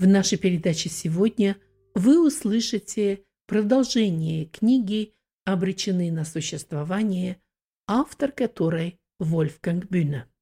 В нашей передаче сегодня вы услышите продолжение книги «Обречены на существование», автор которой Вольфганг Бюне.